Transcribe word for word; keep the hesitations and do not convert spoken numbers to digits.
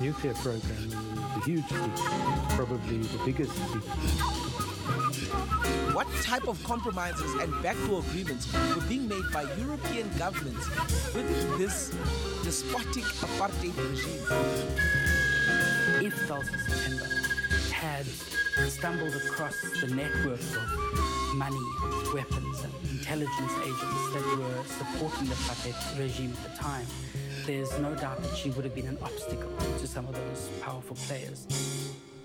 nuclear program was a huge leak, probably the biggest leak. What type of compromises and backdoor agreements were being made by European governments with this despotic apartheid regime? If Tulsa September had stumbled across the network of money, weapons, and intelligence agents that were supporting the apartheid regime at the time, there's no doubt that she would have been an obstacle to some of those powerful players.